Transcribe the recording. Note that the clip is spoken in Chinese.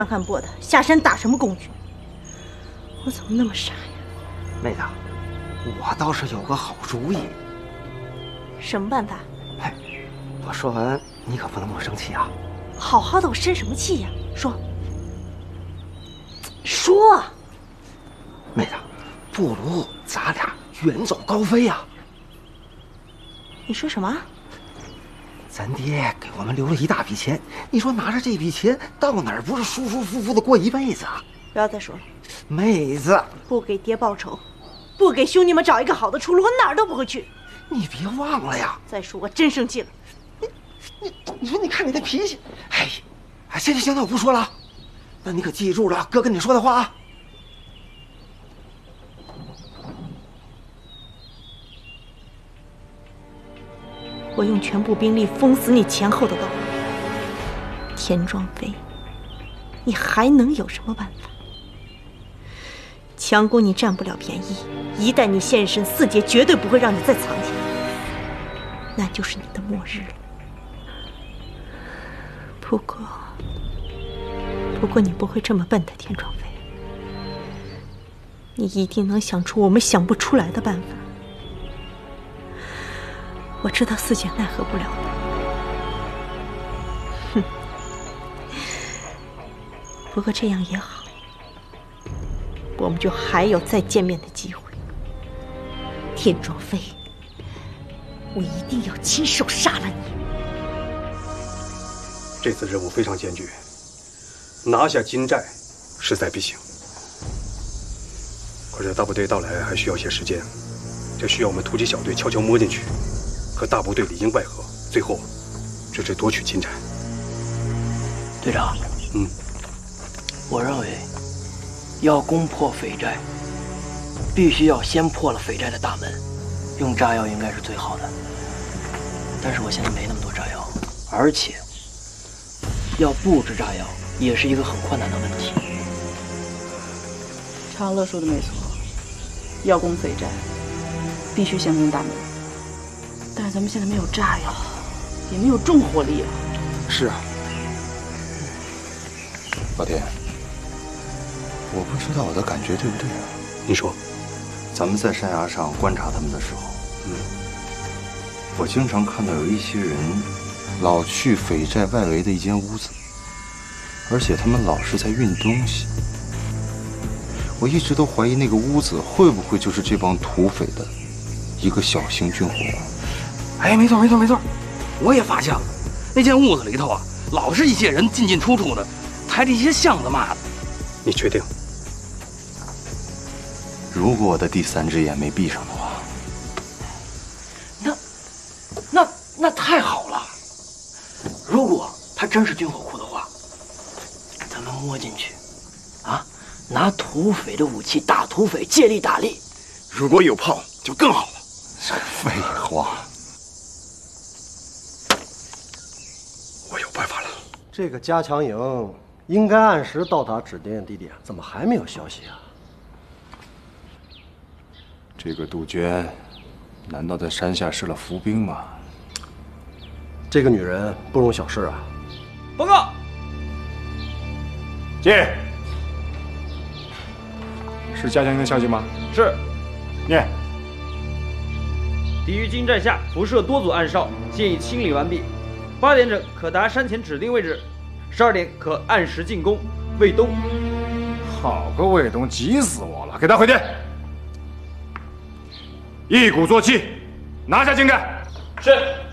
汉薄的，下山打什么工去？我怎么那么傻呀？ 妹子，我倒是有个好主意。 什么办法？ 哎，我说完你可不能那么生气啊！ 好好的，我生什么气呀？说。说啊！ 妹子，不如咱俩远走高飞呀！ 你说什么？ 咱爹给我们留了一大笔钱，你说拿着这笔钱到哪儿不是舒舒服服的过一辈子啊？ 不要再说了， 妹子， 不给爹报仇，不给兄弟们找一个好的出路，我哪儿都不会去。 你别忘了呀！ 再说我真生气了。 你说你看你那脾气，哎，行，那我不说了，那你可记住了哥跟你说的话啊。 我用全部兵力封死你前后的道路，田庄飞，你还能有什么办法？强攻你占不了便宜，一旦你现身，四姐绝对不会让你再藏起来，那就是你的末日了。不过你不会这么笨的，田庄飞，你一定能想出我们想不出来的办法。我知道四姐奈何不了的，哼。不过这样也好，我们就还有再见面的机会。田庄飞，我一定要亲手杀了你。 这次任务非常艰巨，拿下金寨势在必行。可是大部队到来还需要些时间，这需要我们突击小队悄悄摸进去，和大部队里应外合，最后直至夺取金寨。 队长，我认为要攻破匪寨，必须要先破了匪寨的大门，用炸药应该是最好的。但是我现在没那么多炸药，而且要布置炸药也是一个很困难的问题。 长乐说的没错，要攻匪寨，必须先攻大门。但是咱们现在没有炸药，也没有重火力啊。 是啊，老田，我不知道我的感觉对不对啊？ 你说， 咱们在山崖上观察他们的时候，我经常看到有一些人老去匪寨外围的一间屋子，而且他们老是在运东西。我一直都怀疑那个屋子会不会就是这帮土匪的一个小型军火库。 哎，没错，我也发现了，那间屋子里头啊，老是一些人进进出出的，抬着一些箱子嘛的。 你确定？ 如果我的第三只眼没闭上的话， 那太好了。如果它真是军火库的话，咱们摸进去，啊，拿土匪的武器打土匪，借力打力。 如果有炮就更好了。 废话。 我有办法了。 这个加强营应该按时到达指定地点，怎么还没有消息啊？ 这个杜鹃，难道在山下设了伏兵吗？ 这个女人不容小视啊！ 报告。 进。是加强营的消息吗？ 是。 念。 敌于金寨下辐射多组暗哨，现已清理完毕。8点整可达山前指定位置，12点可按时进攻卫东。 好个卫东，急死我了！给他回电，一鼓作气，拿下金寨。 是。